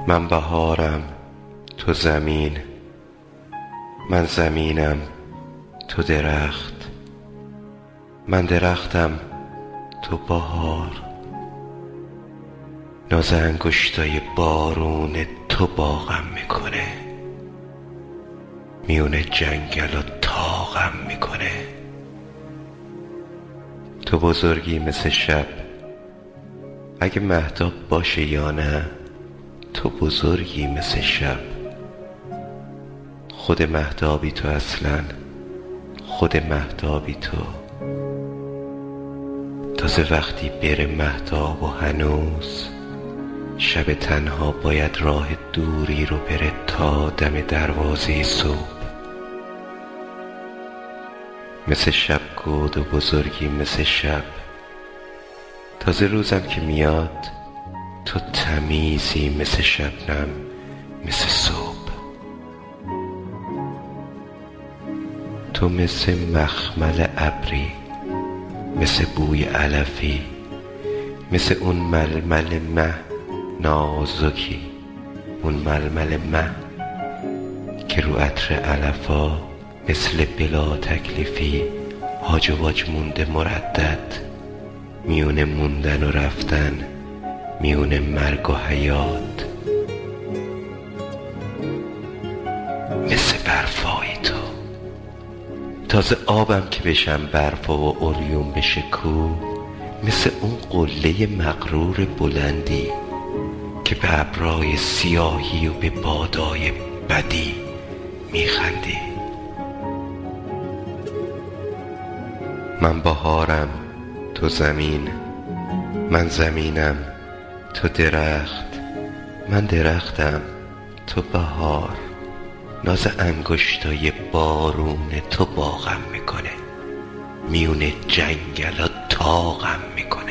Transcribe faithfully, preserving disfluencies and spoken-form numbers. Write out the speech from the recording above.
من بهارم تو زمین، من زمینم تو درخت، من درختم تو بهار. ناز انگشتای بارون تو باغم میکنه، میونه جنگل و تاغم میکنه. تو بزرگی مثل شب، اگه مهتاب باشه یا نه، تو بزرگی مثل شب. خود مهتابی تو اصلا، خود مهتابی تو. تازه وقتی بره مهتاب و هنوز شب تنها باید راه دوری رو بره تا دم دروازه صبح. مثل شب گود و بزرگی مثل شب. تازه روزم که میاد تو تمیزی مثل شبنم، مثل صبح. تو مثل مخمل ابری، مثل بوی علفی، مثل اون ململ مه نازکی، اون ململ مه که رو عطر علفا مثل بلا تکلیفی هاج و واج مونده مردد، میونه موندن و رفتن، میونه مرگ و حیات. مثل برفایی تو. تازه آبم که بشم برفا و اوریون بشه کو، مثل اون قله مغرور بلندی که به ابرای سیاهی و به بادای بدی میخندی. من بهارم تو زمین، من زمینم تو درخت، من درختم تو بهار. ناز انگشتای بارون تو باغم میکنه، میونه جنگل و تاغم میکنه.